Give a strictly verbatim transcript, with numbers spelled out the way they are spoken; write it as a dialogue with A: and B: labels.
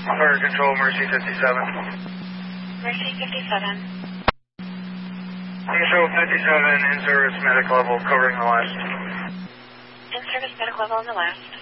A: Fire Control, Mercy fifty-seven.
B: Mercy fifty-seven.
A: Control fifty-seven, in service medic level, covering the west.
B: In service medic level in the west.